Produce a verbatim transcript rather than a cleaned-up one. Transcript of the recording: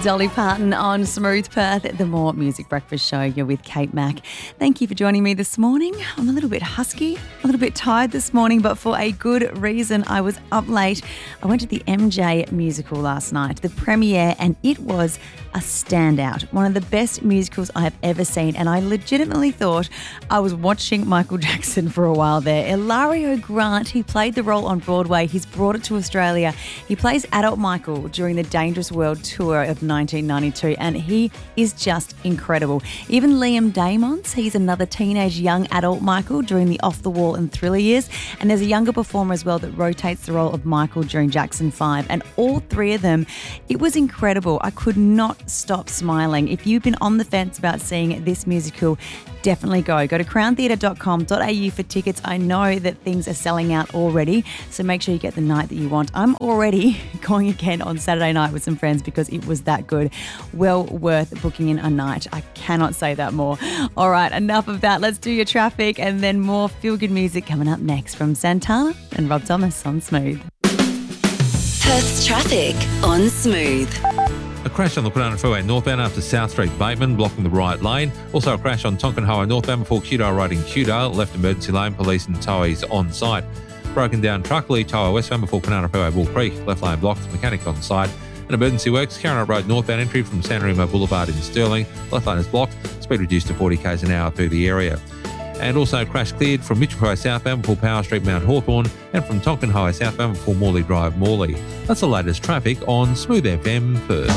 Dolly Parton on Smooth Perth, the More Music Breakfast Show. You're with Kate Mack. Thank you for joining me this morning. I'm a little bit husky, a little bit tired this morning, but for a good reason. I was up late. I went to the M J musical last night, the premiere, and it was a standout. One of the best musicals I have ever seen, and I legitimately thought I was watching Michael Jackson for a while there. Ilario Grant, he played the role on Broadway. He's brought it to Australia. He plays adult Michael during the Dangerous World tour of nineteen ninety-two, and he is just incredible. Even Liam Damons, he's another teenage young adult Michael during the Off the Wall and Thriller years, and there's a younger performer as well that rotates the role of Michael during Jackson five, and all three of them, it was incredible. I could not stop smiling. If you've been on the fence about seeing this musical, definitely go. Go to crown theatre dot com dot a u for tickets. I know that things are selling out already, so make sure you get the night that you want. I'm already going again on Saturday night with some friends because it was that good. Well worth booking in a night. I cannot say that more. All right, enough of that. Let's do your traffic and then more feel-good music coming up next from Santana and Rob Thomas on Smooth. Perth's traffic on Smooth. A crash on the Kwinana Freeway northbound after South Street Bateman, blocking the right lane. Also a crash on Tonkin Highway northbound before Kewdale Road in Kewdale. Left emergency lane, police and towies on site. Broken down truck, Lee Tower westbound before Kwinana Freeway Bull Creek. Left lane blocked, mechanic on site. And emergency works, Carrot Road northbound entry from San Remo Boulevard in Stirling. Left lane is blocked, speed reduced to forty k's an hour through the area. And also crash cleared from Mitchell Highway southbound before Power Street Mount Hawthorn, and from Tonkin Highway southbound before Morley Drive Morley. That's the latest traffic on Smooth F M Perth.